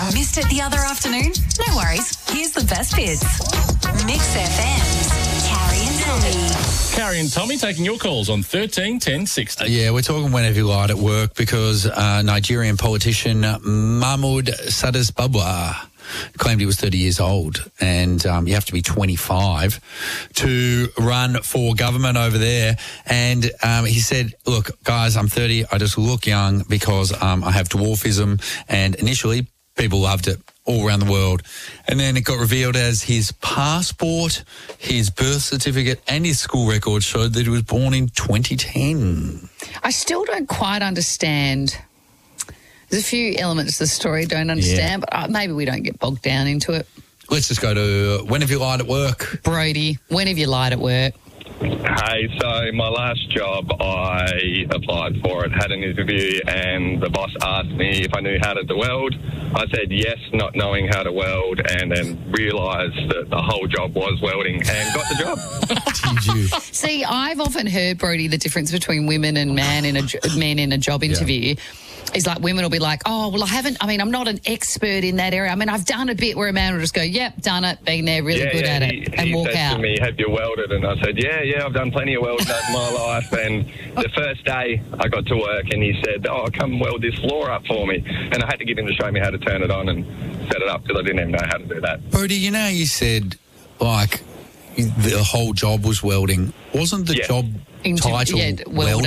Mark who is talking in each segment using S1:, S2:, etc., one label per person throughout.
S1: Missed it the other afternoon? No worries. Here's the best bits. Mix FM's Carrie and Tommy.
S2: Carrie and Tommy taking your calls on 13 10 60.
S3: Yeah, we're talking whenever you lied at work because Nigerian politician Mahmoud Sadis-Babwa claimed he was 30 years old and you have to be 25 to run for government over there. And he said, look, guys, I'm 30. I just look young because I have dwarfism. And initially, people loved it all around the world. And then it got revealed as his passport, his birth certificate and his school record showed that he was born in 2010.
S4: I still don't quite understand. There's a few elements of the story I don't understand, but maybe we don't get bogged down into it.
S3: Let's just go to when have you lied at work?
S4: Brody, when have you lied at work?
S5: Hey, so my last job, I applied for it, had an interview, and the boss asked me if I knew how to weld. I said yes, not knowing how to weld, and then realised that the whole job was welding and got the job.
S3: Did you?
S4: See, I've often heard, Brody, the difference between women and men in a job interview. Is like women will be like, oh, well, I'm not an expert in that area. I mean, I've done a bit, where a man will just go, yep, done it, been there, really good at it, and walk out.
S5: He said to me, have you welded? And I said, yeah, I've done plenty of welding over my life. And the first day I got to work and he said, oh, come weld this floor up for me. And I had to get him to show me how to turn it on and set it up because I didn't even know how to do that.
S3: Brody, you know, you said, like, the whole job was welding. Wasn't the job title welder?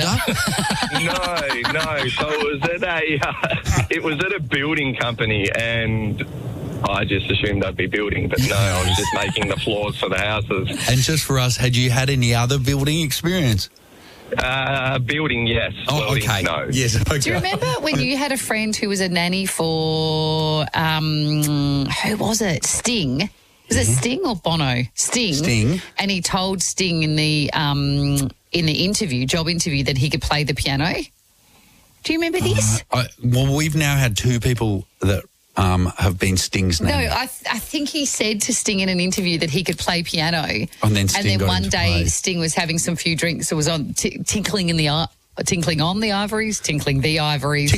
S5: No. So it was at a building company, and I just assumed I'd be building, but no, I was just making the floors for the houses.
S3: And just for us, had you had any other building experience?
S5: Building, yes.
S3: Oh,
S5: Welding,
S3: okay.
S5: no.
S3: Yes, okay.
S4: Do you remember when you had a friend who was a nanny for, who was it? Sting. Was it Sting or Bono? Sting. And he told Sting in the job interview, that he could play the piano. Do you remember this?
S3: Well, we've now had two people that have been Sting's name.
S4: No, I think he said to Sting in an interview that he could play piano.
S3: And then Sting
S4: one day Sting was having some few drinks. It was on tinkling on the ivories.
S3: Tickling the ivories.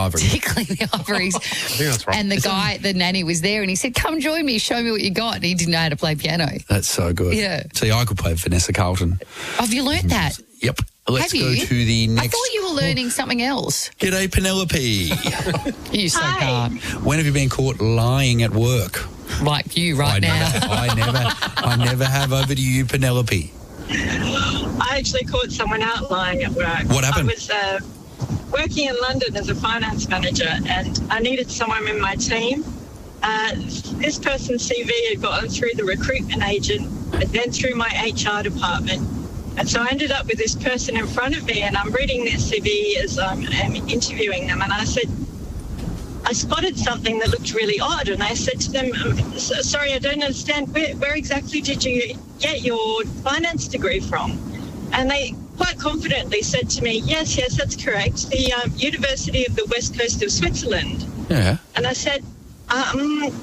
S4: And the nanny was there and he said, come join me, show me what you got. And he didn't know how to play piano.
S3: That's so good.
S4: Yeah.
S3: See, I could play Vanessa Carlton.
S4: Have you learnt that?
S3: Yep. Let's go to the next.
S4: I thought you were learning something else.
S3: G'day, Penelope.
S4: You so calm.
S3: When have you been caught lying at work?
S4: Like you now.
S3: I never have. Over to you, Penelope.
S6: I actually caught someone out lying at work.
S3: What happened?
S6: I was working in London as a finance manager, and I needed someone in my team. This person's CV had gotten through the recruitment agent, and then through my HR department. And so I ended up with this person in front of me, and I'm reading their CV as I'm interviewing them. And I said, I spotted something that looked really odd. And I said to them, sorry, I don't understand. Where exactly did you get your finance degree from? And they quite confidently said to me, yes, that's correct. The University of the West Coast of Switzerland.
S3: Yeah.
S6: And I said, are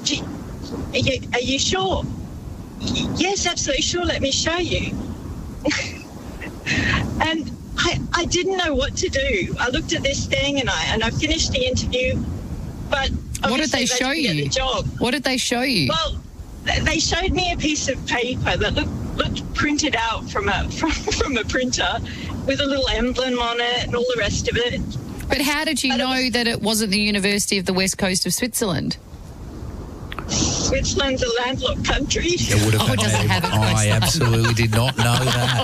S6: you sure? Yes, absolutely sure. Let me show you. And I didn't know what to do. I looked at this thing and I finished the interview, but
S4: what did they show you?
S6: The job.
S4: What did they show you?
S6: Well, they showed me a piece of paper that looked printed out from a printer with a little emblem on it and all the rest of it.
S4: But how did you know that it wasn't the University of the West Coast of Switzerland?
S6: Switzerland's a landlocked country.
S3: It would have
S4: it doesn't have a coastline.
S3: I absolutely did not know that.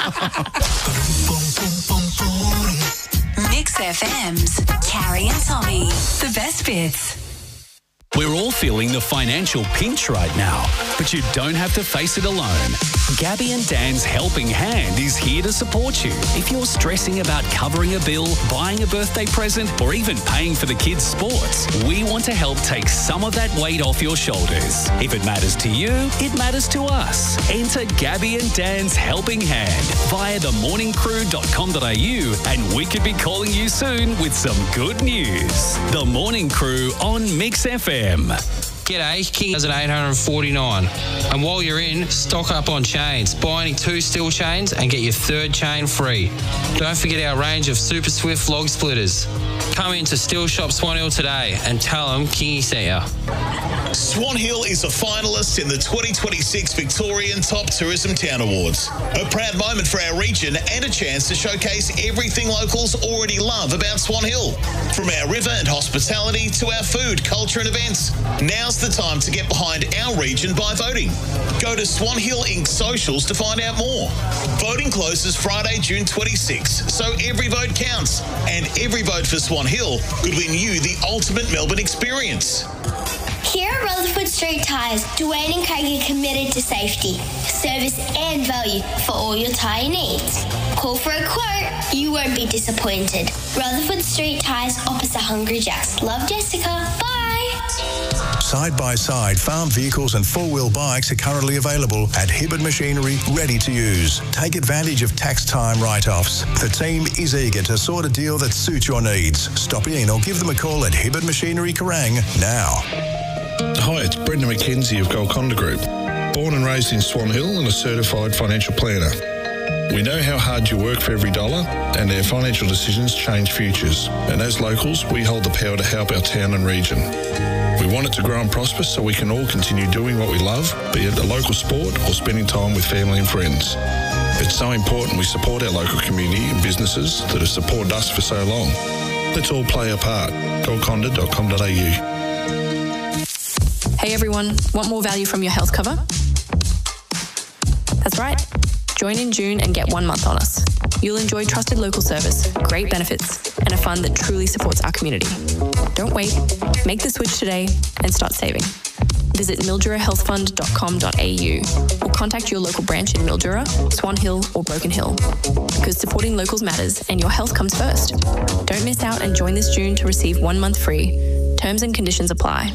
S1: Mix FM's Carrie and Tommy. The best bits.
S7: We're all feeling the financial pinch right now, but you don't have to face it alone. Gabby and Dan's Helping Hand is here to support you. If you're stressing about covering a bill, buying a birthday present, or even paying for the kids' sports, we want to help take some of that weight off your shoulders. If it matters to you, it matters to us. Enter Gabby and Dan's Helping Hand via themorningcrew.com.au and we could be calling you soon with some good news. The Morning Crew on Mix FM.
S8: G'day, King is at $849. And while you're in, stock up on chains. Buy any 2 steel chains and get your 3rd chain free. Don't forget our range of Super Swift log splitters. Come into Steel Shop Swan Hill today and tell them Kingy sent you.
S9: Swan Hill is a finalist in the 2026 Victorian Top Tourism Town Awards. A proud moment for our region and a chance to showcase everything locals already love about Swan Hill. From our river and hospitality to our food, culture and events. Now's the time to get behind our region by voting. Go to Swan Hill Inc. socials to find out more. Voting closes Friday, June 26, so every vote counts. And every vote for Swan Hill could win you the ultimate Melbourne experience.
S10: Here at Rutherford Street Tyres, Dwayne and Craig are committed to safety, service and value for all your tyre needs. Call for a quote, you won't be disappointed. Rutherford Street Tyres opposite Hungry Jack's. Love, Jessica. Bye.
S11: Side-by-side farm vehicles and four-wheel bikes are currently available at Hibberd Machinery, ready to use. Take advantage of tax time write-offs. The team is eager to sort a deal that suits your needs. Stop in or give them a call at Hibberd Machinery Kerrang now.
S12: Hi, it's Brendan McKenzie of Golconda Group. Born and raised in Swan Hill and a certified financial planner. We know how hard you work for every dollar, and our financial decisions change futures. And as locals, we hold the power to help our town and region. We want it to grow and prosper so we can all continue doing what we love, be it a local sport or spending time with family and friends. It's so important we support our local community and businesses that have supported us for so long. Let's all play our part. golconda.com.au.
S13: Hey everyone, want more value from your health cover? That's right. Join in June and get 1 month on us. You'll enjoy trusted local service, great benefits, and a fund that truly supports our community. Don't wait. Make the switch today and start saving. Visit mildurahealthfund.com.au or contact your local branch in Mildura, Swan Hill or Broken Hill. Because supporting locals matters and your health comes first. Don't miss out and join this June to receive 1 month free. Terms and conditions apply.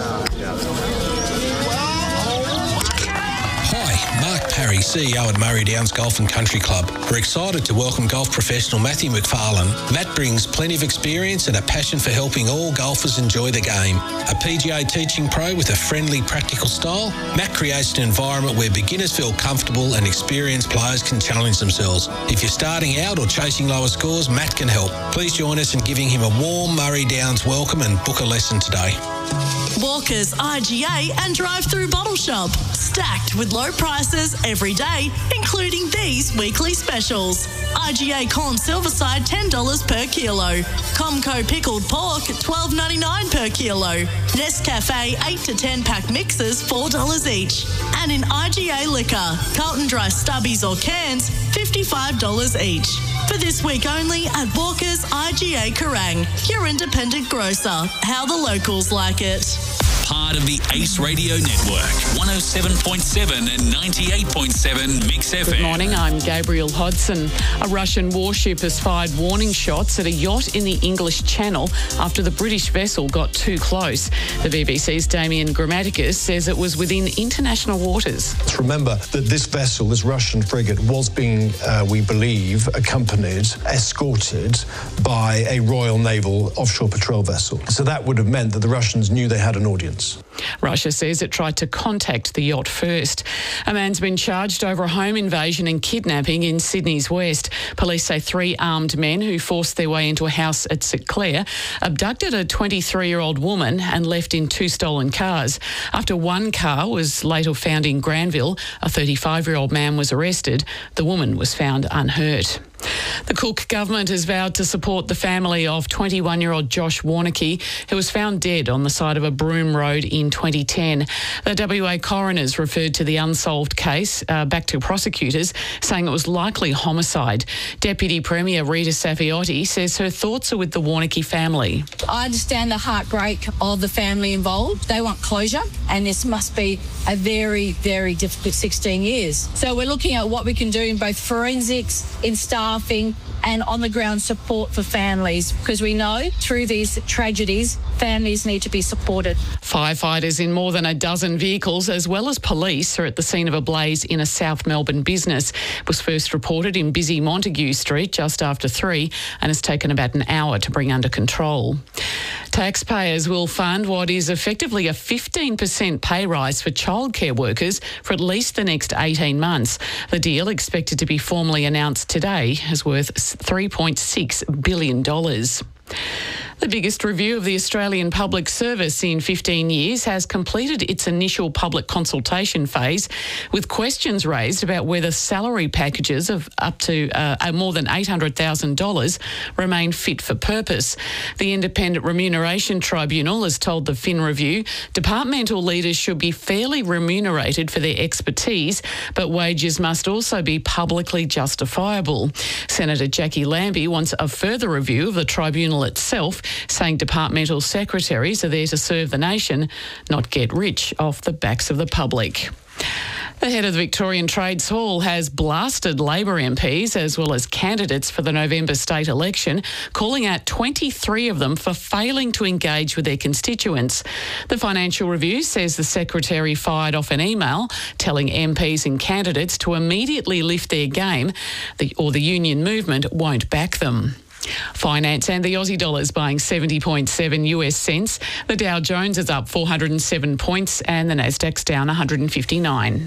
S14: Mark Parry, CEO at Murray Downs Golf and Country Club. We're excited to welcome golf professional Matthew McFarlane. Matt brings plenty of experience and a passion for helping all golfers enjoy the game. A PGA teaching pro with a friendly, practical style, Matt creates an environment where beginners feel comfortable and experienced players can challenge themselves. If you're starting out or chasing lower scores, Matt can help. Please join us in giving him a warm Murray Downs welcome and book a lesson today.
S15: Walker's IGA and drive-through bottle shop. Stacked with low prices every day, including these weekly specials. IGA corn silverside $10 per kilo. Comco pickled pork $12.99 per kilo. Nescafe 8 to 10 pack mixes $4 each. And in IGA liquor, Carlton Dry stubbies or cans $55 each. For this week only at Walker's IGA Kerrang, your independent grocer. How the locals like it.
S7: Part of the Ace Radio Network, 107.7 and 98.7 Mix FM.
S16: Good morning, I'm Gabriel Hodson. A Russian warship has fired warning shots at a yacht in the English Channel after the British vessel got too close. The BBC's Damien Grammaticus says it was within international waters.
S17: Let's remember that this vessel, this Russian frigate, was being, we believe, accompanied, escorted by a Royal Naval offshore patrol vessel. So that would have meant that the Russians knew they had an audience.
S16: Russia says it tried to contact the yacht first. A man's been charged over a home invasion and kidnapping in Sydney's west. Police say 3 armed men who forced their way into a house at St Clair abducted a 23-year-old woman and left in 2 stolen cars. After one car was later found in Granville, a 35-year-old man was arrested. The woman was found unhurt. The Cook government has vowed to support the family of 21-year-old Josh Warneke, who was found dead on the side of a Broome Road in 2010. The WA coroners referred to the unsolved case back to prosecutors, saying it was likely homicide. Deputy Premier Rita Safiotti says her thoughts are with the Warneke family.
S18: I understand the heartbreak of the family involved. They want closure, and this must be a very, very difficult 16 years. So we're looking at what we can do in both forensics, in staffing and on-the-ground support for families, because we know through these tragedies, families need to be supported.
S16: Firefighters in more than a dozen vehicles, as well as police, are at the scene of a blaze in a South Melbourne business. It was first reported in busy Montague Street just after 3 and has taken about an hour to bring under control. Taxpayers will fund what is effectively a 15% pay rise for childcare workers for at least the next 18 months. The deal, expected to be formally announced today, is worth $3.6 billion. The biggest review of the Australian Public Service in 15 years has completed its initial public consultation phase, with questions raised about whether salary packages of up to more than $800,000 remain fit for purpose. The Independent Remuneration Tribunal has told the Fin Review departmental leaders should be fairly remunerated for their expertise, but wages must also be publicly justifiable. Senator Jackie Lambie wants a further review of the tribunal itself, saying departmental secretaries are there to serve the nation, not get rich off the backs of the public. The head of the Victorian Trades Hall has blasted Labor MPs as well as candidates for the November state election, calling out 23 of them for failing to engage with their constituents. The Financial Review says the secretary fired off an email telling MPs and candidates to immediately lift their game, or the union movement won't back them. Finance and the Aussie dollar is buying 70.7 US cents. The Dow Jones is up 407 points and the Nasdaq's down 159.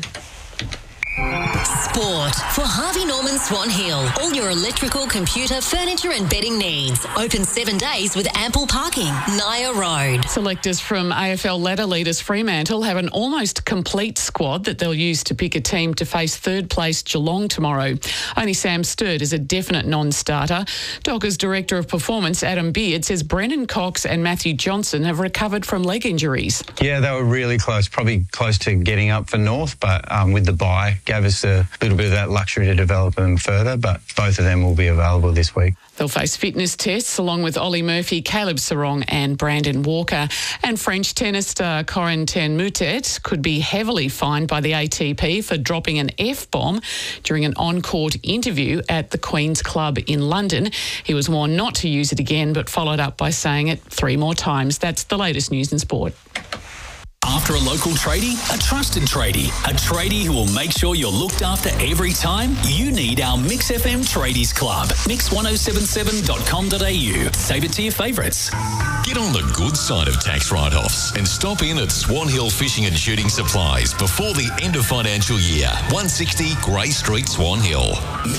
S1: Sport for Harvey Norman Swan Hill. All your electrical, computer, furniture and bedding needs. Open 7 days with ample parking. Naya Road.
S16: Selectors from AFL ladder leaders Fremantle have an almost complete squad that they'll use to pick a team to face third place Geelong tomorrow. Only Sam Sturt is a definite non-starter. Dockers Director of Performance Adam Beard says Brendan Cox and Matthew Johnson have recovered from leg injuries.
S19: Yeah, they were really close, probably close to getting up for North, but with the bye, gave us a little bit of that luxury to develop them further, but both of them will be available this week.
S16: They'll face fitness tests along with Ollie Murphy, Caleb Sarong and Brandon Walker. And French tennis star Corentin Moutet could be heavily fined by the ATP for dropping an F-bomb during an on-court interview at the Queen's Club in London. He was warned not to use it again, but followed up by saying it 3 more times. That's the latest news in sport.
S7: After a local tradie, a trusted tradie. A tradie who will make sure you're looked after every time? You need our Mix FM Tradies Club. Mix1077.com.au. Save it to your favourites.
S20: Get on the good side of tax write-offs and stop in at Swan Hill Fishing and Shooting Supplies before the end of financial year. 160 Grey Street, Swan Hill.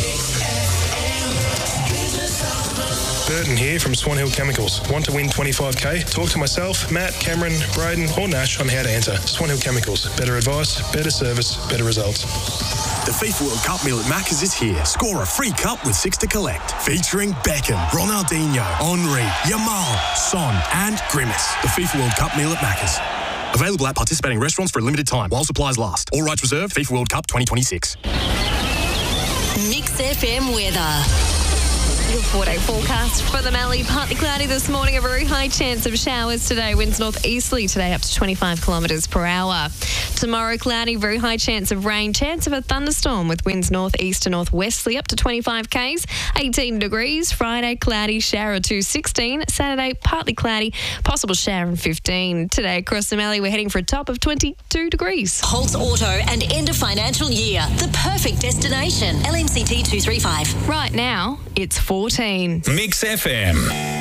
S21: Burton here from Swan Hill Chemicals. Want to win 25k? Talk to myself, Matt, Cameron, Braden or Nash on how to enter. Swan Hill Chemicals. Better advice, better service, better results.
S22: The FIFA World Cup meal at Macca's is here. Score a free cup with 6 to collect. Featuring Beckham, Ronaldinho, Henry, Yamal, Son and Grimace. The FIFA World Cup meal at Macca's. Available at participating restaurants for a limited time while supplies last. All rights reserved. FIFA World Cup 2026.
S1: Mix FM weather.
S23: Your 4-day forecast for the Mallee. Partly cloudy this morning, a very high chance of showers today. Winds northeasterly today up to 25 kilometres per hour. Tomorrow, cloudy, very high chance of rain. Chance of a thunderstorm with winds northeast to northwesterly up to 25 k's. 18 degrees. Friday, cloudy, shower to 16. Saturday, partly cloudy, possible shower in 15. Today across the Mallee, we're heading for a top of 22 degrees.
S1: Holtz Auto and end of financial year. The perfect destination. LMCT 235.
S23: Right now, it's 14.
S7: Mix FM.